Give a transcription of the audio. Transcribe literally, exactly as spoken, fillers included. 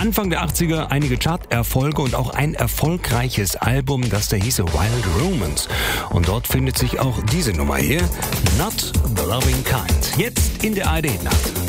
Anfang der achtziger einige Charterfolge und auch ein erfolgreiches Album, das da hieße Wild Romance. Und dort findet sich auch diese Nummer hier, Not the Loving Kind. Jetzt in der A R D Nacht.